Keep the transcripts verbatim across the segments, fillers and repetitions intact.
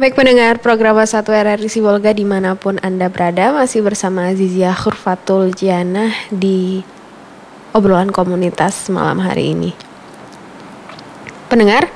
Baik pendengar program satu R R I Sibolga dimanapun Anda berada, masih bersama Azizia Khurfatul Jiana di obrolan komunitas malam hari ini. Pendengar,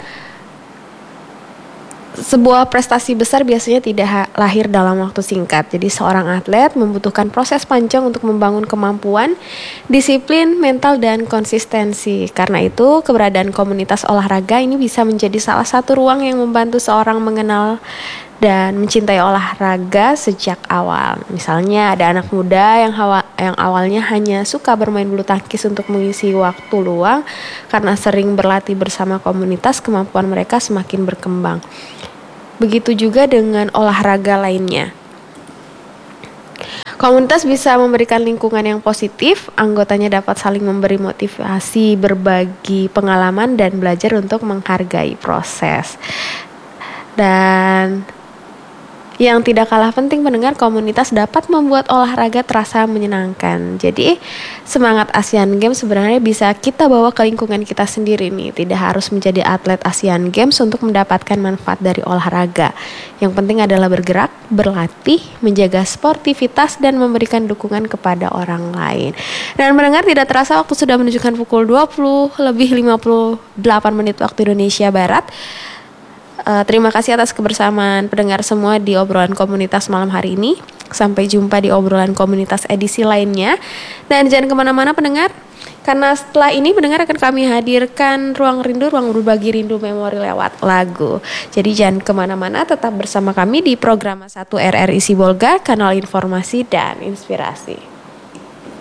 sebuah prestasi besar biasanya tidak ha- lahir dalam waktu singkat. Jadi seorang atlet membutuhkan proses panjang untuk membangun kemampuan, disiplin, mental, dan konsistensi. Karena itu, keberadaan komunitas olahraga ini bisa menjadi salah satu ruang yang membantu seorang mengenal dan mencintai olahraga sejak awal. Misalnya ada anak muda yang hawa, yang awalnya hanya suka bermain bulu tangkis untuk mengisi waktu luang, karena sering berlatih bersama komunitas, kemampuan mereka semakin berkembang. Begitu juga dengan olahraga lainnya. Komunitas bisa memberikan lingkungan yang positif, anggotanya dapat saling memberi motivasi, berbagi pengalaman, dan belajar untuk menghargai proses. Dan yang tidak kalah penting pendengar, komunitas dapat membuat olahraga terasa menyenangkan. Jadi semangat Asian Games sebenarnya bisa kita bawa ke lingkungan kita sendiri nih. Tidak harus menjadi atlet Asian Games untuk mendapatkan manfaat dari olahraga. Yang penting adalah bergerak, berlatih, menjaga sportivitas, dan memberikan dukungan kepada orang lain. Dan mendengar tidak terasa waktu sudah menunjukkan pukul dua puluh lebih lima puluh delapan menit waktu Indonesia Barat. Uh, terima kasih atas kebersamaan pendengar semua di obrolan komunitas malam hari ini. Sampai jumpa di obrolan komunitas edisi lainnya. Dan jangan kemana-mana pendengar, karena setelah ini pendengar akan kami hadirkan Ruang Rindu, Ruang Berbagi Rindu Memori lewat lagu. Jadi jangan kemana-mana, tetap bersama kami di program satu R R I Sibolga, kanal informasi dan inspirasi.